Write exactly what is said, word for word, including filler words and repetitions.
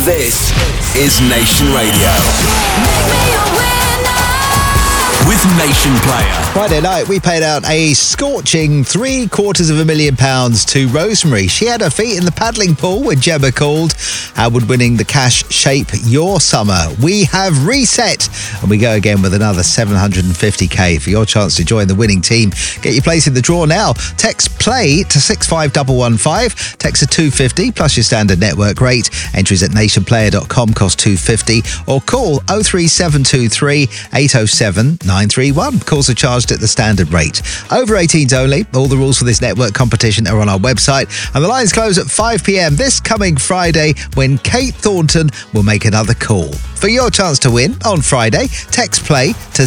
This is Nation Radio. With Nation Player. Friday night, we paid out a scorching three quarters of a million pounds to Rosemary. She had her feet in the paddling pool when Gemma called. How would winning the cash shape your summer? We have reset, and we go again with another seven hundred fifty k for your chance to join the winning team. Get your place in the draw now. Text PLAY to six five one one five. Text to two fifty plus your standard network rate. Entries at nation player dot com cost two fifty, or call oh three seven two three eight oh seven nine three one. Calls are charged at the standard rate. Over eighteens only. All the rules for this network competition are on our website, and the lines close at five p.m. this coming Friday when Kate Thornton will make another call. For your chance to win on Friday, text PLAY to